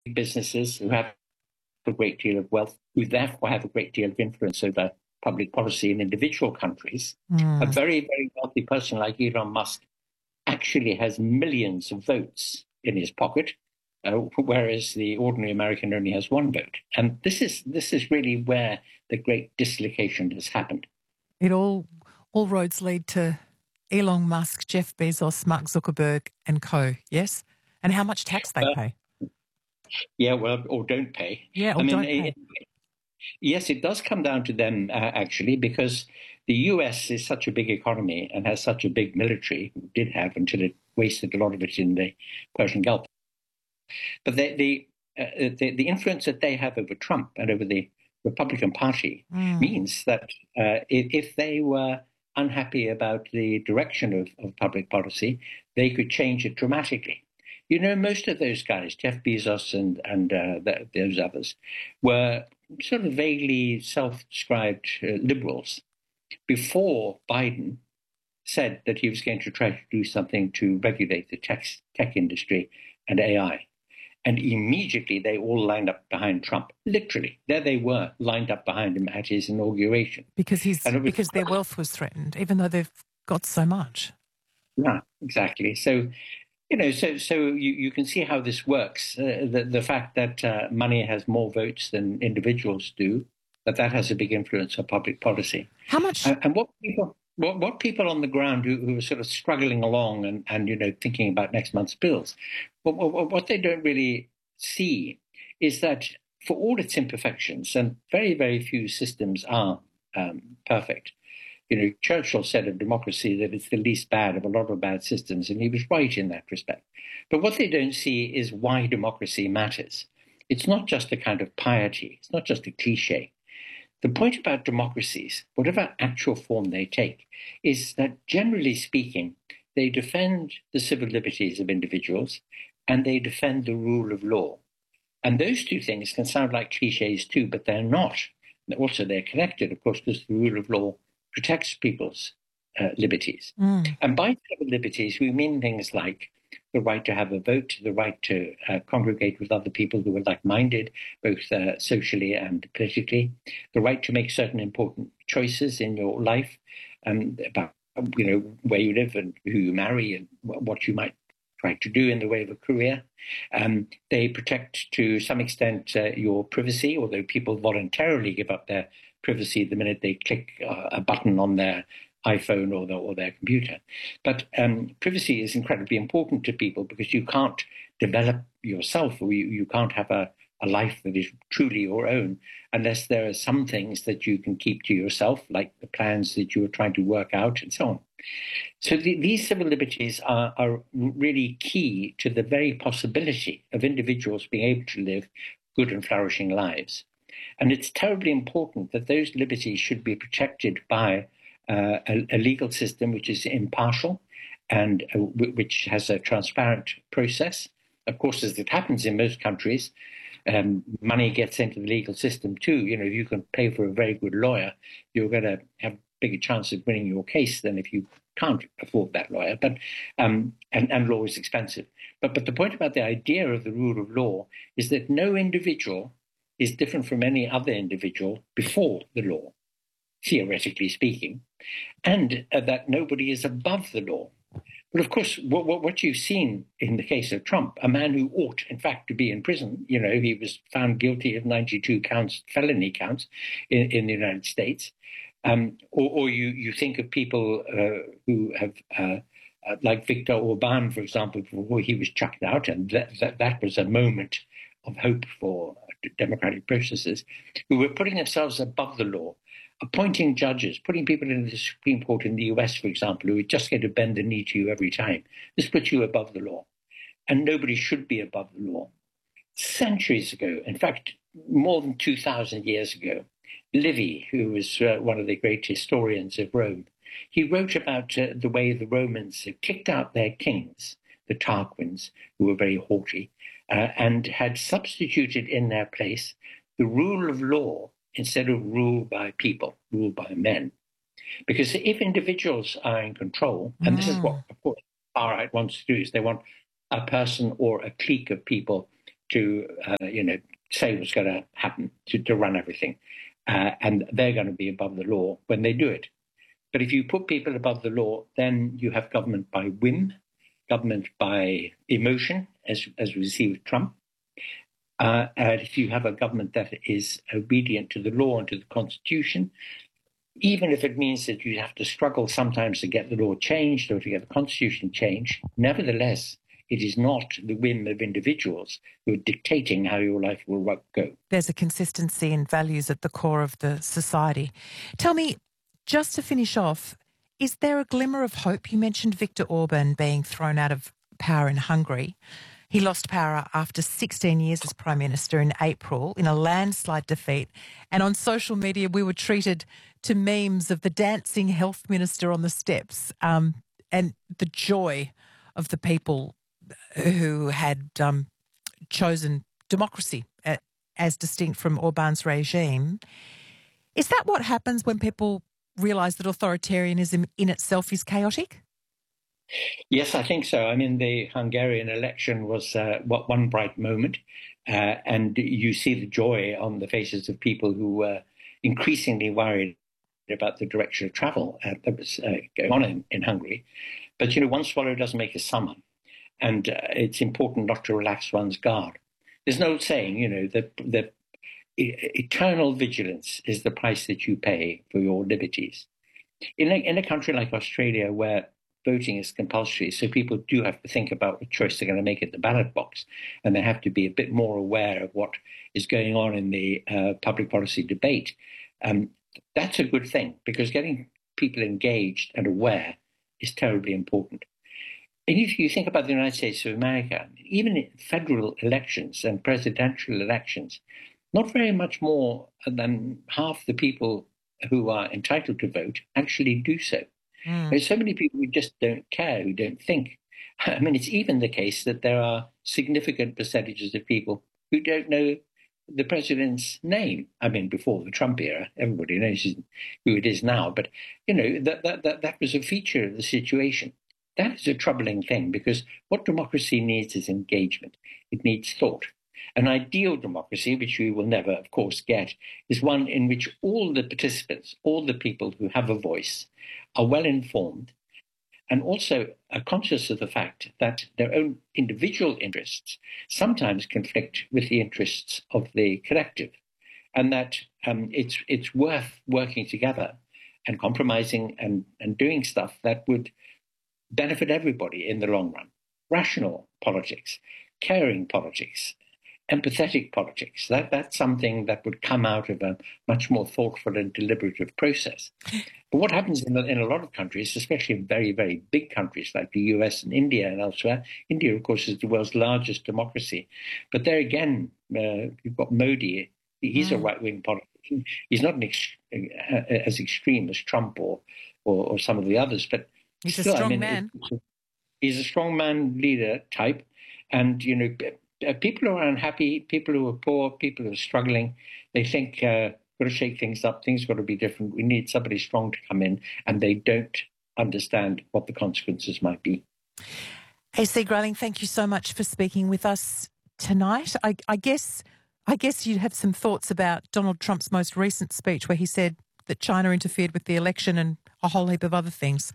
businesses who have a great deal of wealth, who therefore have a great deal of influence over public policy in individual countries. A Mm. very, very wealthy person like Elon Musk actually has millions of votes in his pocket, whereas the ordinary American only has one vote. And this is really where the great dislocation has happened. It all roads lead to Elon Musk, Jeff Bezos, Mark Zuckerberg, and co. Yes, and how much tax they Uh, pay. yeah, well, or don't pay. Yeah, I or mean, don't pay. yes, it does come down to them, actually, because the US is such a big economy and has such a big military, did have until it wasted a lot of it in the Persian Gulf. But the influence that they have over Trump and over the Republican Party Mm. means that if they were unhappy about the direction of public policy, they could change it dramatically. You know, most of those guys, Jeff Bezos and those others, were sort of vaguely self-described liberals before Biden said that he was going to try to do something to regulate the tech industry and AI. And immediately they all lined up behind Trump. Literally, there they were, lined up behind him at his inauguration. And it was, Because their wealth was threatened, even though they've got so much. yeah, exactly. So, you can see how this works. The fact that money has more votes than individuals do, that has a big influence on public policy. How much? And what people on the ground who are sort of struggling along and thinking about next month's bills, what they don't really see is that for all its imperfections, and very, very few systems are perfect. You know, Churchill said of democracy that it's the least bad of a lot of bad systems, and he was right in that respect. But what they don't see is why democracy matters. It's not just a kind of piety, it's not just a cliche. The point about democracies, whatever actual form they take, is that generally speaking, they defend the civil liberties of individuals and they defend the rule of law. And those two things can sound like cliches too, but they're not. Also, they're connected, of course, because the rule of law protects people's liberties. Mm. And by civil liberties, we mean things like the right to have a vote, the right to congregate with other people who are like-minded, both socially and politically, the right to make certain important choices in your life about where you live and who you marry and what you might try to do in the way of a career. They protect to some extent your privacy, although people voluntarily give up their privacy the minute they click a button on their iPhone or their computer. But privacy is incredibly important to people because you can't develop yourself, or you can't have a life that is truly your own unless there are some things that you can keep to yourself, like the plans that you are trying to work out and so on. So these civil liberties are really key to the very possibility of individuals being able to live good and flourishing lives. And it's terribly important that those liberties should be protected by a legal system which is impartial and which has a transparent process. Of course, as it happens in most countries, money gets into the legal system too. You know, if you can pay for a very good lawyer, you're going to have a bigger chance of winning your case than if you can't afford that lawyer. But and law is expensive. But the point about the idea of the rule of law is that no individual is different from any other individual before the law, theoretically speaking, and that nobody is above the law. But of course, what you've seen in the case of Trump, a man who ought, in fact, to be in prison, he was found guilty of 92 felony counts in the United States. Or you think of people who have, like Viktor Orban, for example, before he was chucked out, and that was a moment of hope for democratic processes, who were putting themselves above the law, appointing judges, putting people in the Supreme Court in the US, for example, who are just going to bend the knee to you every time. This puts you above the law. And nobody should be above the law. Centuries ago, in fact, more than 2,000 years ago, Livy, who was one of the great historians of Rome, he wrote about the way the Romans kicked out their kings, the Tarquins, who were very haughty, and had substituted in their place the rule of law instead of rule by people, rule by men. Because if individuals are in control, and this is what, of course, far right wants to do, is they want a person or a clique of people to, say what's going to happen, to run everything. And they're going to be above the law when they do it. But if you put people above the law, then you have government by whim, government by emotion, as we see with Trump. And if you have a government that is obedient to the law and to the Constitution, even if it means that you have to struggle sometimes to get the law changed or to get the Constitution changed, nevertheless, it is not the whim of individuals who are dictating how your life will go. There's a consistency in values at the core of the society. Tell me, just to finish off, is there a glimmer of hope? You mentioned Viktor Orban being thrown out of power in Hungary. He lost power after 16 years as Prime Minister in April in a landslide defeat. And on social media, we were treated to memes of the dancing health minister on the steps and the joy of the people who had chosen democracy as distinct from Orban's regime. Is that what happens when people realise that authoritarianism in itself is chaotic? Yes, I think so. I mean, the Hungarian election was one bright moment, and you see the joy on the faces of people who were increasingly worried about the direction of travel that was going on in Hungary. But, one swallow doesn't make a summer, and it's important not to relax one's guard. There's an old saying, that eternal vigilance is the price that you pay for your liberties. In a country like Australia, where voting is compulsory, so people do have to think about what choice they're going to make at the ballot box, and they have to be a bit more aware of what is going on in the public policy debate. That's a good thing, because getting people engaged and aware is terribly important. And if you think about the United States of America, even in federal elections and presidential elections, not very much more than half the people who are entitled to vote actually do so. There's so many people who just don't care, who don't think. I mean, it's even the case that there are significant percentages of people who don't know the president's name. I mean, before the Trump era, everybody knows who it is now. But, that was a feature of the situation. That is a troubling thing, because what democracy needs is engagement. It needs thought. An ideal democracy, which we will never, of course, get, is one in which all the participants, all the people who have a voice, are well informed and also are conscious of the fact that their own individual interests sometimes conflict with the interests of the collective, and that it's worth working together and compromising and doing stuff that would benefit everybody in the long run. Rational politics, caring politics, empathetic politics. That's something that would come out of a much more thoughtful and deliberative process. But what happens in a lot of countries, especially in very, very big countries like the US and India and elsewhere, India, of course, is the world's largest democracy. But there again, you've got Modi. He's a right-wing politician. He's not as extreme as Trump or some of the others, but he's still, a strong man. He's a strong man leader type. And, people who are unhappy, people who are poor, people who are struggling, they think, got to shake things up, things got to be different. We need somebody strong to come in, and they don't understand what the consequences might be. AC Grayling, thank you so much for speaking with us tonight. I guess you'd have some thoughts about Donald Trump's most recent speech where he said that China interfered with the election and a whole heap of other things.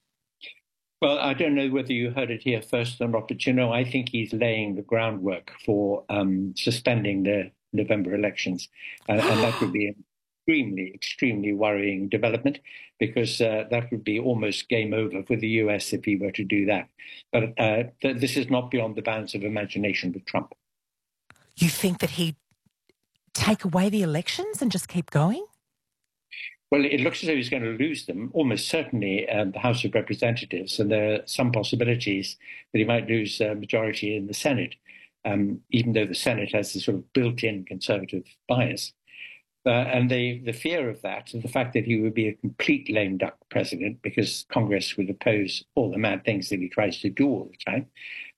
Well, I don't know whether you heard it here first or not, but I think he's laying the groundwork for suspending the November elections. And that would be an extremely worrying development, because that would be almost game over for the US if he were to do that. But this is not beyond the bounds of imagination with Trump. You think that he'd take away the elections and just keep going? Well, it looks as though he's going to lose them, almost certainly the House of Representatives, and there are some possibilities that he might lose a majority in the Senate, even though the Senate has a sort of built-in conservative bias. And the fear of that, and the fact that he would be a complete lame duck president because Congress would oppose all the mad things that he tries to do all the time,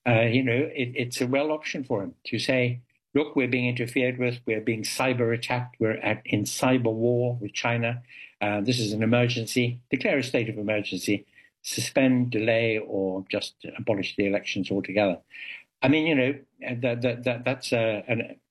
it's a real option for him to say, look, we're being interfered with, we're being cyber attacked, we're in cyber war with China. This is an emergency. Declare a state of emergency, suspend, delay, or just abolish the elections altogether. I mean, that's